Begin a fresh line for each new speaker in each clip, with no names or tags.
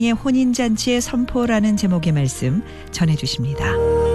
혼인잔치의 선포라는 제목의 말씀 전해주십니다.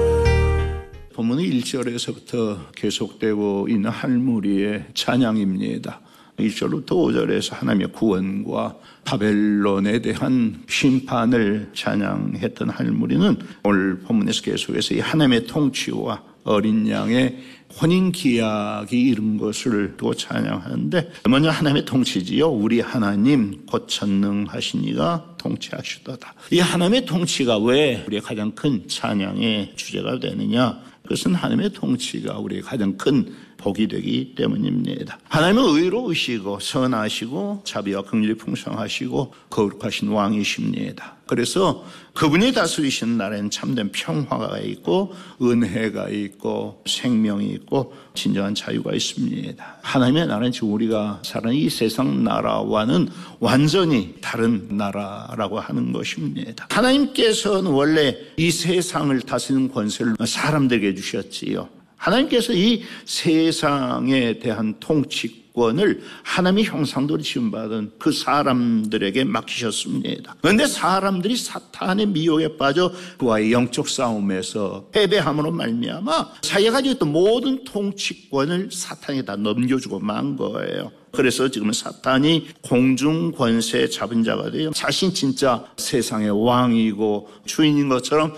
본문 1절에서부터 계속되고 있는 할무리의 찬양입니다. 1절부터 5절에서 하나님의 구원과 바벨론에 대한 심판을 찬양했던 할무리는 오늘 본문에서 계속해서 이 하나님의 통치와 어린 양의 혼인 기약이 이룬 것을 또 찬양하는데, 먼저 하나님의 통치지요. 우리 하나님 곧 전능하신 이가 통치하시도다. 이 하나님의 통치가 왜 우리의 가장 큰 찬양의 주제가 되느냐? 그것은 하나님의 통치가 우리의 가장 큰 복이 되기 때문입니다. 하나님은 의로우시고 선하시고 자비와 긍휼이 풍성하시고 거룩하신 왕이십니다. 그래서 그분이 다스리시는 나라에는 참된 평화가 있고 은혜가 있고 생명이 있고 진정한 자유가 있습니다. 하나님의 나라는 지금 우리가 사는 이 세상 나라와는 완전히 다른 나라라고 하는 것입니다. 하나님께서는 원래 이 세상을 다스리는 권세를 사람들에게 주셨지요. 하나님께서 이 세상에 대한 통치권을 하나님의 형상대로 지음받은 그 사람들에게 맡기셨습니다. 그런데 사람들이 사탄의 미혹에 빠져 그와의 영적 싸움에서 패배함으로 말미암아 자기가 가지고 있던 모든 통치권을 사탄에게 다 넘겨주고 만 거예요. 그래서 지금은 사탄이 공중 권세 잡은 자가 되어 자신 진짜 세상의 왕이고 주인인 것처럼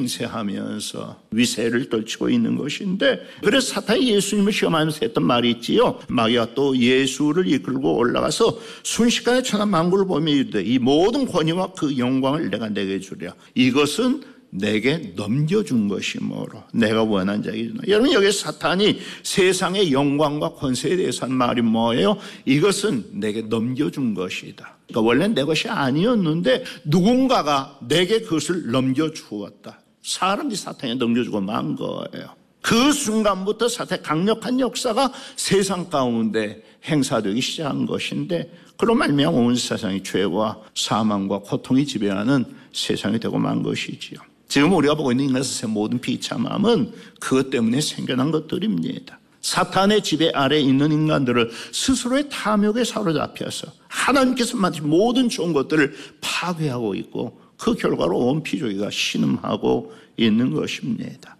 행세하면서 위세를 떨치고 있는 것인데, 그래서 사탄이 예수님을 시험하면서 했던 말이 있지요. 마귀가 또 예수를 이끌고 올라가서 순식간에 천하 만국을 보며 이르되 이 모든 권위와 그 영광을 내게 주랴. 이것은 내게 넘겨준 것이므로 내가 원한 자에게 주나. 여러분, 여기서 사탄이 세상의 영광과 권세에 대해서 한 말이 뭐예요? 이것은 내게 넘겨준 것이다. 그러니까 원래는 내 것이 아니었는데 누군가가 내게 그것을 넘겨주었다. 사람이 사탄에 넘겨주고 만 거예요. 그 순간부터 사탄의 강력한 역사가 세상 가운데 행사되기 시작한 것인데, 그로 말미암아 온 세상이 죄와 사망과 고통이 지배하는 세상이 되고 만 것이지요. 지금 우리가 보고 있는 인간의 모든 비참함은 그것 때문에 생겨난 것들입니다. 사탄의 지배 아래에 있는 인간들을 스스로의 탐욕에 사로잡혀서 하나님께서 만드신 모든 좋은 것들을 파괴하고 있고, 그 결과로 온 피조기가 신음하고 있는 것입니다.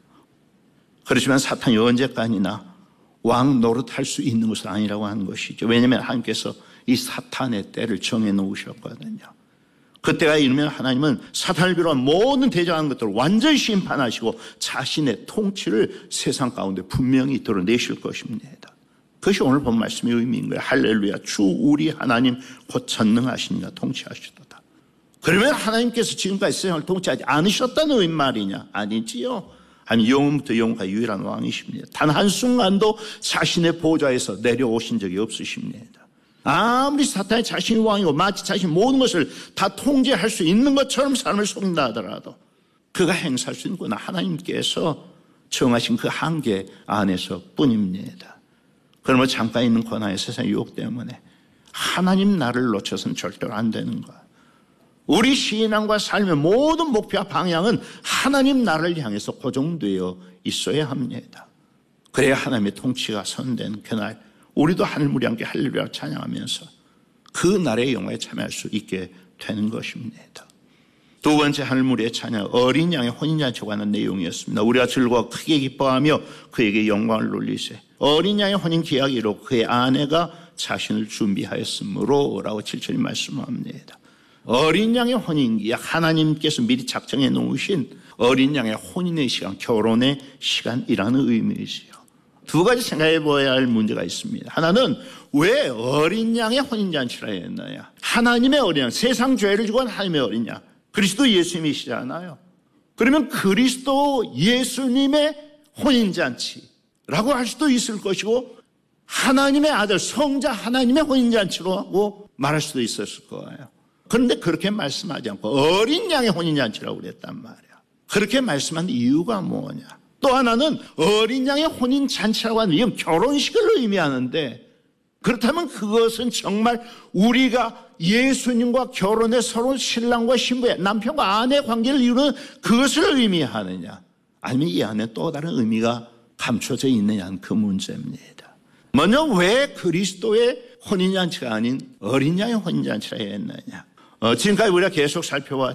그렇지만 사탄이 언제까지나 왕 노릇할 수 있는 것은 아니라고 하는 것이죠. 왜냐하면 하나님께서 이 사탄의 때를 정해 놓으셨거든요. 그때가 이르면 하나님은 사탄을 비롯한 모든 대적하는 것들을 완전히 심판하시고 자신의 통치를 세상 가운데 분명히 드러내실 것입니다. 그것이 오늘 본 말씀의 의미인 거예요. 할렐루야, 주 우리 하나님 곧 전능하신 이가 통치하시도다. 그러면 하나님께서 지금까지 세상을 통치하지 않으셨다는 말이냐? 아니지요. 하나님 영원부터 영원까지 유일한 왕이십니다. 단 한순간도 자신의 보좌에서 내려오신 적이 없으십니다. 아무리 사탄이 자신이 왕이고 마치 자신이 모든 것을 다 통제할 수 있는 것처럼 사람을 속인다 하더라도 그가 행사할 수 있는 건 하나님께서 정하신 그 한계 안에서 뿐입니다. 그러면 잠깐 있는 권한의 세상의 유혹 때문에 하나님 나를 놓쳐서는 절대로 안 되는 거야. 우리 신앙과 삶의 모든 목표와 방향은 하나님 나라를 향해서 고정되어 있어야 합니다. 그래야 하나님의 통치가 선된 그날 우리도 하늘무리 함께 할렐루야 찬양하면서 그 날의 영광에 참여할 수 있게 되는 것입니다. 두 번째 하늘무리의 찬양, 어린 양의 혼인잔치에 관한 내용이었습니다. 우리가 즐거워 크게 기뻐하며 그에게 영광을 돌리세. 어린 양의 혼인 기약이 이루고 그의 아내가 자신을 준비하였으므로 라고 7절이 말씀합니다. 어린 양의 혼인 기약, 하나님께서 미리 작정해 놓으신 어린 양의 혼인의 시간, 결혼의 시간이라는 의미이지요. 두 가지 생각해 보아야 할 문제가 있습니다. 하나는 왜 어린 양의 혼인잔치라 했나요? 하나님의 어린 양, 세상 죄를 지고 한 하나님의 어린 양, 그리스도 예수님이시잖아요. 그러면 그리스도 예수님의 혼인잔치라고 할 수도 있을 것이고, 하나님의 아들 성자 하나님의 혼인잔치로 하고 말할 수도 있었을 거예요. 그런데 그렇게 말씀하지 않고 어린 양의 혼인잔치라고 그랬단 말이야. 그렇게 말씀한 이유가 뭐냐? 또 하나는 어린 양의 혼인잔치라고 하는 이건 결혼식을 의미하는데, 그렇다면 그것은 정말 우리가 예수님과 결혼해 서로 신랑과 신부의 남편과 아내의 관계를 이루는 그것을 의미하느냐, 아니면 이 안에 또 다른 의미가 감춰져 있느냐는 그 문제입니다. 먼저 왜 그리스도의 혼인잔치가 아닌 어린 양의 혼인잔치라 했느냐? 지금까지 우리가 계속 살펴왔